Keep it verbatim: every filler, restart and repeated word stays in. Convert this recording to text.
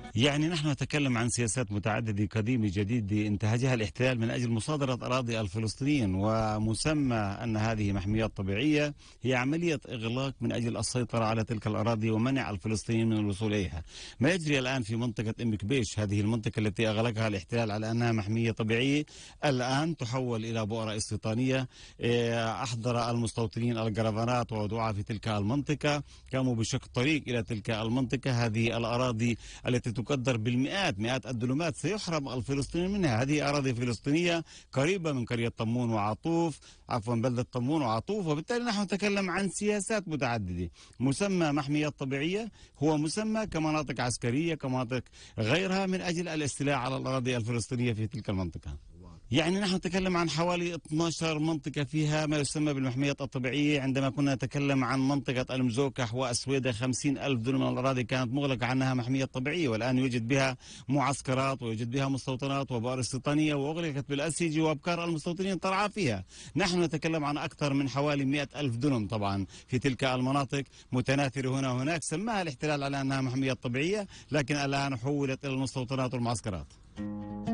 يعني نحن نتكلم عن سياسات متعددة قديمة جديدة انتهجها الاحتلال من أجل مصادرة أراضي الفلسطينيين، ومسمى أن هذه محميات طبيعية هي عملية إغلاق من أجل السيطرة على تلك الأراضي ومنع الفلسطينيين من الوصول إليها. ما يجري الآن في منطقة أم كبيش، هذه المنطقة التي أغلقها الاحتلال على أنها محمية طبيعية، الآن تحول إلى بؤرة استيطانية. أحضر المستوطنين الكرفانات ووضعها في تلك المنطقة، قاموا بشق طريق إلى تلك المنطقة. هذه الأراضي التي تقدر بالمئات مئات الدلومات سيحرم الفلسطينيين منها. هذه أراضي فلسطينية قريبة من قرية طمون وعطوف، عفوا بلدة طمون وعطوف، وبالتالي نحن نتكلم عن سياسات متعددة. مسمى محميات طبيعية هو مسمى كمناطق عسكرية كمناطق غيرها من أجل الاستيلاء على الأراضي الفلسطينية في تلك المنطقة. يعني نحن نتكلم عن حوالي اثنتي عشرة منطقة فيها ما يسمى بالمحميات الطبيعية. عندما كنا نتكلم عن منطقة المزوكح وأسويدة خمسين ألف دونم من الأراضي كانت مغلقة عنها محمية طبيعية، والآن يوجد بها معسكرات ويوجد بها مستوطنات وبؤر استيطانية، وأغلقت بالأسيج وأبكار المستوطنين ترعى فيها. نحن نتكلم عن أكثر من حوالي مئة ألف دونم طبعا في تلك المناطق متناثرة هنا وهناك، سماها الاحتلال على أنها محميات طبيعية، لكن الآن حولت إلى المستوطنات والمعسكرات.